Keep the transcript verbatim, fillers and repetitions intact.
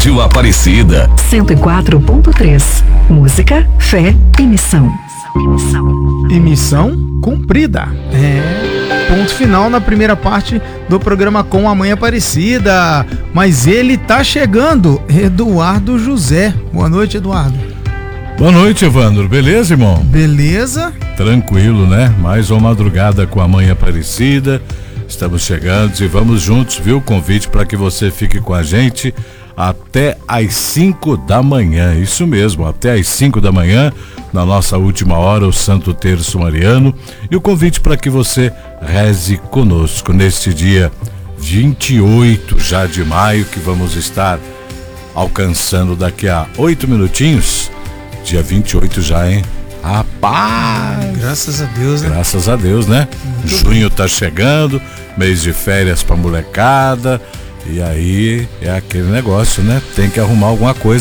Rádio Aparecida. cento e quatro ponto três. Música, fé e missão. Emissão cumprida. É. Ponto final na primeira parte do programa com a Mãe Aparecida. Mas ele tá chegando, Eduardo José. Boa noite, Eduardo. Boa noite, Evandro. Beleza, irmão? Beleza. Tranquilo, né? Mais uma madrugada com a Mãe Aparecida. Estamos chegando e vamos juntos, viu? Convite para que você fique com a gente até às cinco da manhã. Isso mesmo, até às cinco da manhã, na nossa última hora, o Santo Terço Mariano. E o convite para que você reze conosco neste dia vinte e oito já de maio, que vamos estar alcançando daqui a oito minutinhos. Dia vinte e oito já, hein? Rapaz! Graças a Deus, né? Graças a Deus, né? Muito Junho tá chegando, mês de férias pra molecada. E aí é aquele negócio, né? Tem que arrumar alguma coisa